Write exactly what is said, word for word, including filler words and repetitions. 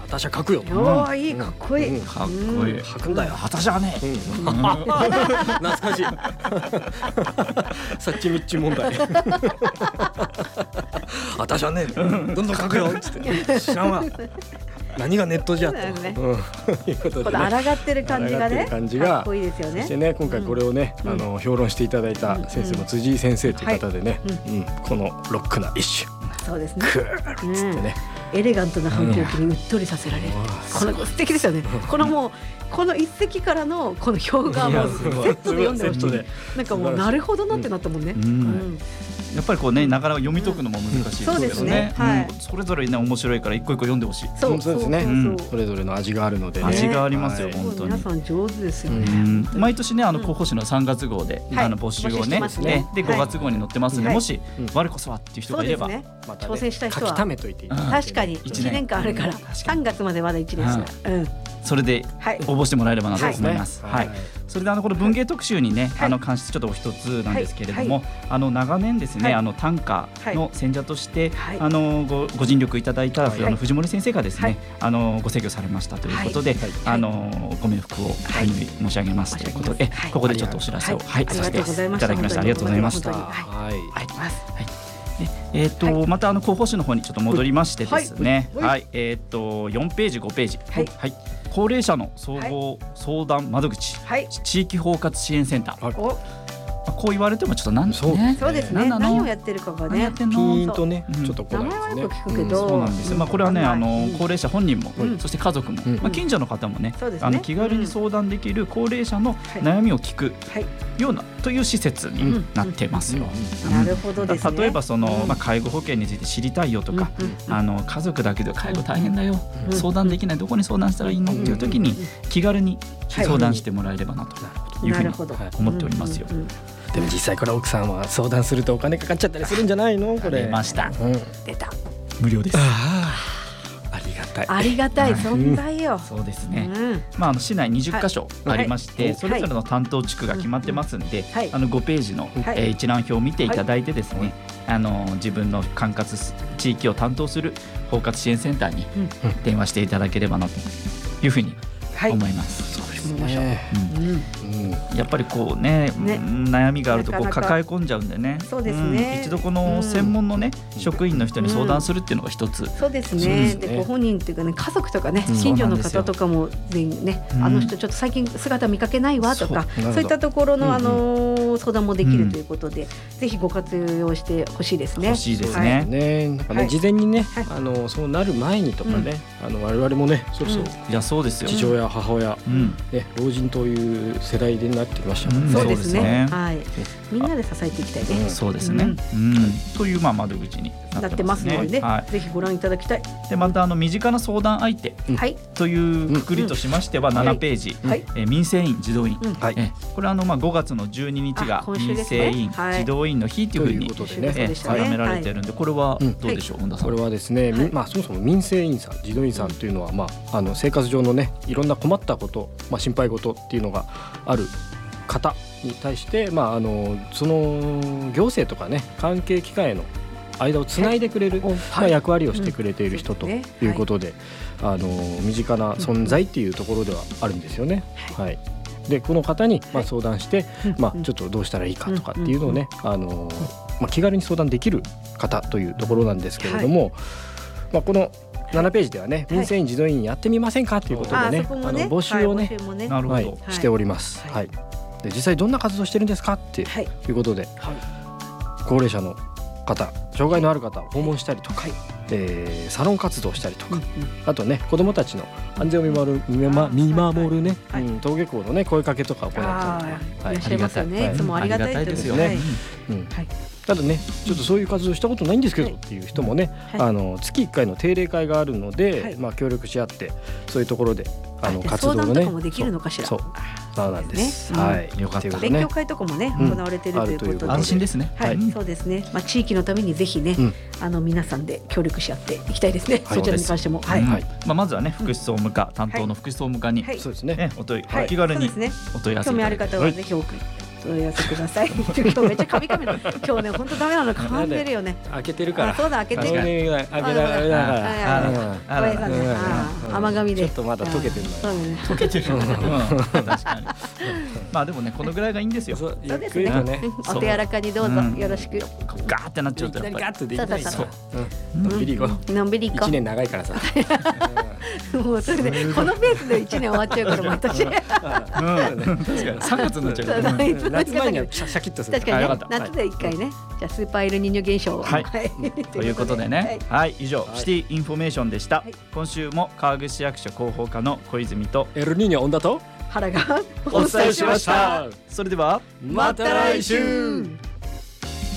私は書くよ。 おーいい、かっこいい、 かっこいい。 書くんだよ。 私はね。 懐かしい。サッチミッチ問題。私はね、どんどん書くよっつって。知らんわ。何がネットじゃと。 ね、 うん、いうことでね。 抗ってる感じがね、 感じがかっこいいですよね。 そしてね、今回これをね、あの評論していただいた先生の辻井先生という方でね、うん、このロックな一種。 そうですね。 クーッつってね。 エレガントな反響機にうっとりさせられる、この素敵ですよね。このもうこの一席からのこの表がもうセットで読んでほしい。なんかもうなるほどなってなったもんね。 やっぱりこうね、なかなか読み解くのも難しいですよね。それぞれね面白いから一個一個読んでほしい。 そうですね。それぞれの味があるので、 味がありますよ本当に。 皆さん上手ですよね。 毎年ね、あの広報誌のさんがつ号であの募集をね、でごがつ号に載ってますので、もし我こそはっていう人がいれば挑戦したい人は書き溜めといて。 確かにいちねんかんあるから、さんがつまでまだいちねんですから。 それで応募してもらえればなと思います。はい。それであのこの文芸特集にね、あの関してちょっとお一つなんですけれども、あの長年ですね、あの短歌の選者としてあのごご尽力いただいたあの藤森先生がですね、あのご逝去されましたということで、あのご冥福をお祈り申し上げますということで、ここでちょっとお知らせをはいさせていただきました。ありがとうございました。はい。はい。えー、とまたあの広報誌の方にちょっと戻りましてですね、はい、はい、えー、とよんページごページ、はいはい、高齢者の総合相談窓口、はい、地域包括支援センター、はい、こう言われてもちょっと何そうですね、何をやってるかがね、 ピーンとね、ちょっと名前はよく聞くけど、 そうなんですよ。まあこれはね、あの高齢者本人も、そして家族も、まあ近所の方もね、あの気軽に相談できる高齢者の悩みを聞くようなという施設になってますよ。 なるほどですね。 例えばそのまあ介護保険について知りたいよとか、あの家族だけで介護大変だよ、相談できない、どこに相談したらいいのっていう時に気軽に相談してもらえればなというふうに思っておりますよ。 でも実際から奥さんは相談するとお金かかっちゃったりするんじゃないの？これ出ました、 うん、出た無料です。 あありがたいありがたい存在よ、 うん、そうですね、うん、まあ、あの市内にじゅっかしょありまして、はい、それぞれの担当地区が決まってますんで、はい、あのごページの、はい、えー、一覧表を見ていただいてですね、はい、あの自分の管轄地域を担当する包括支援センターに電話していただければなというふうに思います、はい、そうですね、うんうん、やっぱりこう ね, ね悩みがあるとこう抱え込んじゃうんでね、 そうですね、 うん、一度この専門のね、うん、職員の人に相談するっていうのが一つ、うん、 そうですね。でご本人っていうかね、家族とかね、近所の方とかも全員ね、うん、あの人ちょっと最近姿見かけないわとか、そう、そういったところの、あのー、相談もできるということで、うん、ぜひご活用してほしいですね。 欲しいですね。はい、 ね、なんかね、はい、事前にね、はい、あのそうなる前にとかね、うん、あの我々もね、そろそろ、うん、いやそうですよ、父親母親、うん、ね、老人という世代になってきましたもんね。 そうですね。はい。みんなで支えていきたいね。 うん、そうですね。うん。というまあ窓口になってますね。 なってますので、はい、ぜひご覧いただきたい。 でまたあの身近な相談相手というくくりとしましてはななページ、はい、え民生委員児童委員、はい、えこれはあのまあごがつのじゅうににちが民生委員、はい、児童委員の日というふうにえ定められているんで、これはどうでしょう、本田さん。 これはですね、はい、まあそもそも民生委員さん、児童委員さんというのはまああの生活上のね、いろんな困ったこと、まあ心配事っていうのがある方に対して、まあ、あのその行政とかね、関係機関への間をつないでくれる、はい、まあ、役割をしてくれている人ということで、あの身近な存在っていうところではあるんですよね。はいはい、でこの方にまあ相談して、はい、まあ、ちょっとどうしたらいいかとかっていうのをね、あの、まあ、気軽に相談できる方というところなんですけれども、はい、まあ、このななページではね、民生委員児童委員やってみませんかということでね、あの募集をね、はい、しております。はい、で実際どんな活動してるんですかっていうことで、はい、高齢者の方、障害のある方を訪問したりとか、はい、えー、サロン活動したりとか、うんうん、あとね、子どもたちの安全を見守る、見ま、見守るね、はい、うん、登下校のね声かけとか行ったりとか、 はい、いらっしゃいますよね。いつもありがたいですよね。はい、うん、はい、 ただね、ちょっとそういう活動したことないんですけどっていう人もね、はい、あの月いっかいの定例会があるので、はい、まあ、協力し合ってそういうところであの活動のね、相談とかもできるのかしら。そう、 そうなんです。ね、はい、よかった。 勉強会とかもね、行われているということで、 安心ですね。 はい、そうですね。まあ地域のためにぜひね、あの皆さんで協力し合っていきたいですね。そちらに関しても、はい。まあまずはね、福祉総務課担当の福祉総務課に、そうですね、お問い、気軽にお問い合わせ。 興味ある方はぜひ多く問い合わせください。今日めっちゃカミカミな。今日ね本当ダメなの噛んでるよね。 開けてるから。 そうだ開けてる。 開けられながら。ごめんなさいね。甘噛みで。 ちょっとまだ溶けてるの。 そうね。 溶けてる。確かに。まあでもねこのぐらいがいいんですよ。 そうですね。お手柔らかにどうぞよろしく。 ガーってなっちゃうとやっぱり。 ガーってできない。 そう。 のんびり行こう。 のんびり行こう。 一年長いからさ。 もうそれでこのペースで一年終わっちゃうから毎年。 確かにさんがつになっちゃうから。 夏前にはシャシャキッとする。 確かに夏で一回ね。じゃあスーパーエルニーニョ現象。 はい。ということでね。はい以上シティインフォメーションでした。今週も川口市役所広報課の小泉とエルニーニョ恩田と原がお伝えしました。 それではまた来週。